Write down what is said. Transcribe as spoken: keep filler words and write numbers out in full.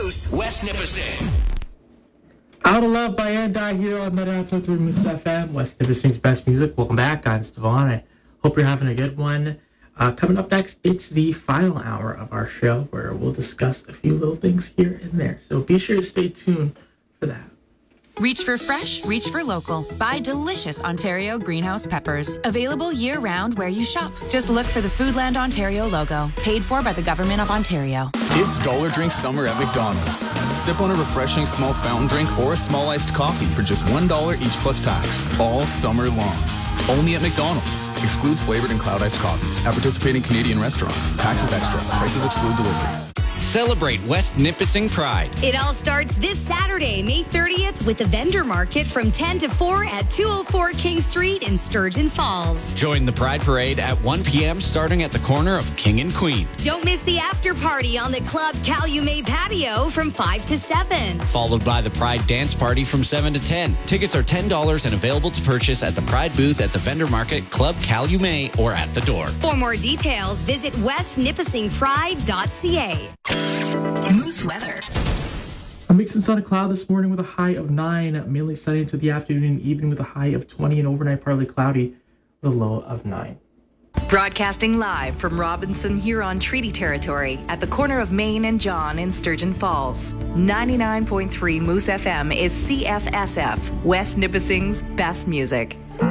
Moose, West Nipissing. Out of Love by Andi here on ninety-nine point three Moose F M, West Nipissing's best music. Welcome back. I'm Stevan. I hope you're having a good one. Uh, coming up next, it's the final hour of our show where we'll discuss a few little things here and there. So be sure to stay tuned for that. Reach for fresh, reach for local. Buy delicious Ontario greenhouse peppers. Available year-round where you shop. Just look for the Foodland Ontario logo. Paid for by the Government of Ontario. It's Dollar Drink Summer at McDonald's. Sip on a refreshing small fountain drink or a small iced coffee for just one dollar each plus tax. All summer long. Only at McDonald's. Excludes flavored and cloud iced coffees. At participating Canadian restaurants. Taxes extra. Prices exclude delivery. Celebrate West Nipissing Pride. It all starts this Saturday, May thirtieth, with the vendor market from ten to four at two oh four King Street in Sturgeon Falls. Join the Pride Parade at one p.m. starting at the corner of King and Queen. Don't miss the after party on the Club Calumet patio from five to seven. Followed by the Pride Dance Party from seven to ten. Tickets are ten dollars and available to purchase at the Pride booth at the vendor market, Club Calumet, or at the door. For more details, visit west nipissing pride dot c a. Moose weather. A mix and sun and cloud this morning with a high of nine, mainly sunny into the afternoon and evening with a high of twenty, and overnight partly cloudy with a low of nine. Broadcasting live from Robinson Huron Treaty Territory at the corner of Main and John in Sturgeon Falls. ninety-nine point three Moose F M is C F S F, West Nipissing's best music.